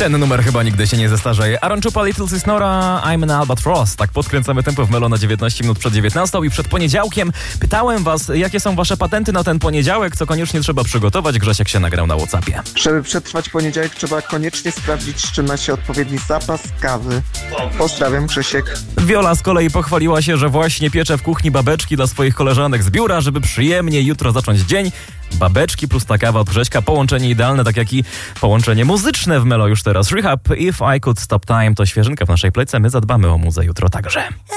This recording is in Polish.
Ten numer chyba nigdy się nie zestarzeje. Aaron Chupa, Little Sis Nora, I'm an Albatross. Tak podkręcamy tempo w Melo na 19 minut przed 19 i przed poniedziałkiem pytałem was, jakie są wasze patenty na ten poniedziałek, co koniecznie trzeba przygotować. Grzesiek się nagrał na WhatsAppie. Żeby przetrwać poniedziałek, trzeba koniecznie sprawdzić, czy ma się odpowiedni zapas kawy. Pozdrawiam, Grzesiek. Wiola z kolei pochwaliła się, że właśnie piecze w kuchni babeczki dla swoich koleżanek z biura, żeby przyjemnie jutro zacząć dzień. Babeczki plus ta kawa od Grześka, połączenie idealne, tak jak i połączenie muzyczne w Melo już teraz. Rehab, If I Could Stop Time to świeżynka w naszej plejce, my zadbamy o muzę jutro także.